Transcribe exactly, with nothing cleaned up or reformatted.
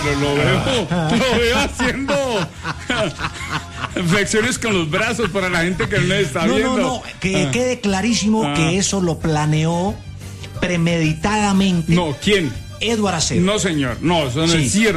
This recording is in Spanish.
pero lo veo, lo veo haciendo flexiones con los brazos para la gente que no le está no, viendo. No, no, que ah. quede clarísimo ah. que eso lo planeó premeditadamente. No, ¿quién? Edward Acevedo. No, señor, no, eso no sí. es cierto.